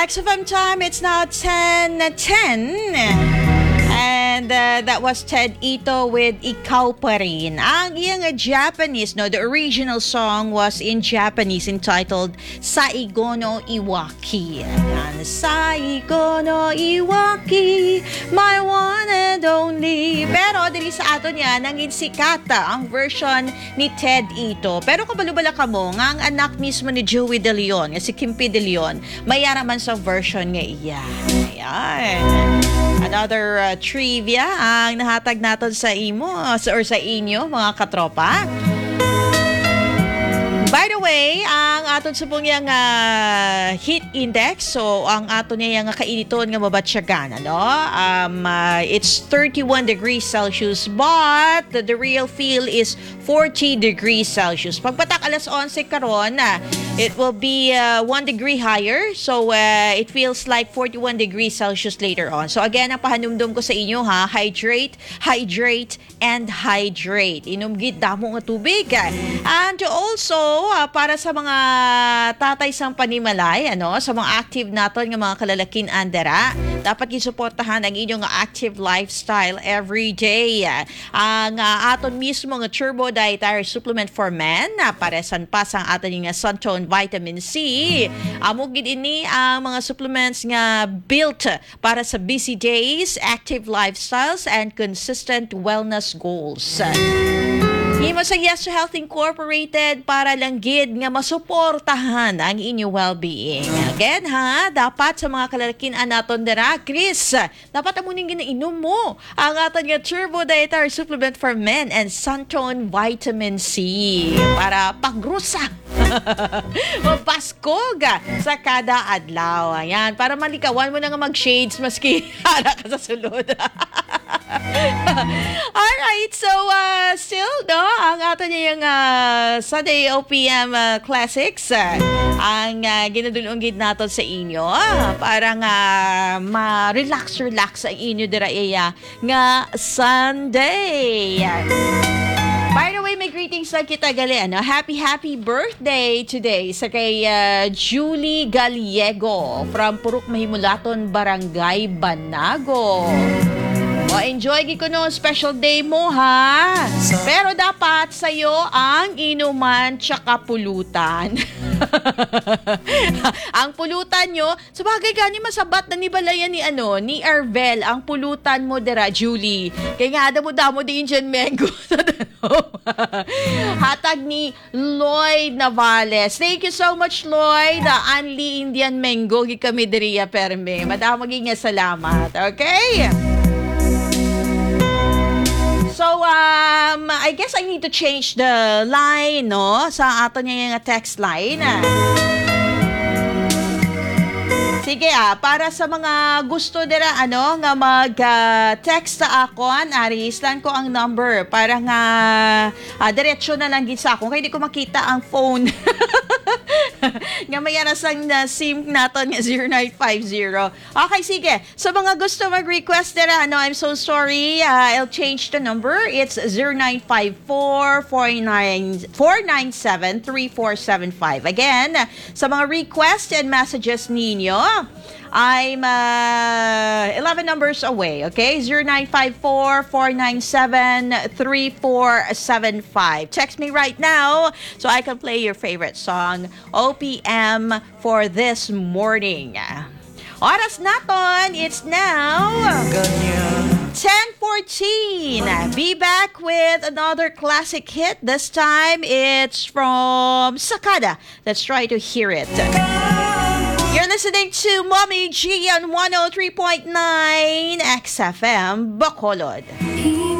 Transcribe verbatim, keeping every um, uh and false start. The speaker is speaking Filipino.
X F M time, it's now ten ten. And uh, that was Ted Ito with Ikaw Pa Rin. Ang iyang uh, Japanese, no, the original song was in Japanese entitled Saigo no Iwaki. Ayan, Saigo no Iwaki, my one and only. Pero dili sa ato niya, nangin sikata ang version ni Ted Ito. Pero kabalubala ka mo, nga ang anak mismo ni Joey De Leon, si Kimpi De Leon, mayaraman sa version nga iya. Ayan. Another uh, trivia ang nahatag natin sa imo or sa inyo mga katropa. By the way, ang aton sa pong yung uh, heat index, so ang aton niya yung kainiton nga mabatsyagan, ano? Um, uh, it's thirty-one degrees Celsius, but the, the real feel is forty degrees Celsius. Pagpatak alas onse karon, uh, it will be uh, one degree higher, so uh, it feels like forty-one degrees Celsius later on. So again, ang pahanumdum ko sa inyo, ha, hydrate, hydrate, and hydrate. Inom gid damo nga tubig. And also, uh, para sa mga tatay sang panimalay, ano, sa mga active naton nga mga kalalakin andera, dapat gisuportahan ang inyong active lifestyle every day. Ang uh, aton mismo nga Turbo Dietary Supplement for Men, na paresan pa sa aton nga Suntone Vitamin C. Amo gid ini ang mga supplements nga built para sa busy days, active lifestyles, and consistent wellness goals. Himo sa Yes to Health Incorporated para lang gid nga masuportahan ang inyong well-being. Again ha, dapat sa mga kalalakin anaton dira, Chris, dapat amunin ginainom mo ang aton nga Turbo Dietary Supplement for Men and Suntone Vitamin C para pagrusa mapaskog sa kada adlaw. Ayan, para malikawan mo na nga mag-shades maski hala ka sa sulod. Alright, so uh, still, no, ang ato niya yung uh, Sunday O P M uh, Classics, uh, ang uh, ginadulunggid natin sa inyo, uh, para nga uh, ma-relax-relax ang inyo dira iya nga Sunday. By the way, may greetings lang kita gali, ano? Happy, happy birthday today sa kay uh, Julie Gallego from Purok Mahimulaton, Barangay Banago. O, enjoy ko no, special day mo, ha? Pero dapat sa'yo ang inuman tsaka pulutan. Ang pulutan nyo, sabagay gani masabat na ni balayan ni ano, ni Arvel, ang pulutan mo dira, Julie. Kaya nga, damo-damo din dyan, Mengo. Hatag ni Lloyd Navales. Thank you so much, Lloyd. Uh, Anli Indian Mengo, kami diriya perme. Madamaging nga salamat. Okay? So, um, I guess I need to change the line, no? Sa ato niya yung text line. Sige ah, para sa mga gusto nila, ano, nga mag-text uh, sa akon, aris lang ko ang number para nga uh, diretso na lang gid sa akon. Kaya di ko makita ang phone. Nga mayaras ang uh, SIM natin nga zero nine five zero. Okay, sige. Sa mga gusto mag-request nila, ano, I'm so sorry. Uh, I'll change the number. It's zero nine five four, four nine seven, three four seven five. Again, sa mga request and messages ninyo, I'm uh, eleven numbers away, okay? zero nine five four, four nine seven, three four seven five. Text me right now so I can play your favorite song, O P M, for this morning. Oras naton, it's now ten fourteen. Be back with another classic hit. This time it's from Sakada. Let's try to hear it. You're listening to Mommy G on one oh three point nine X F M Bacolod.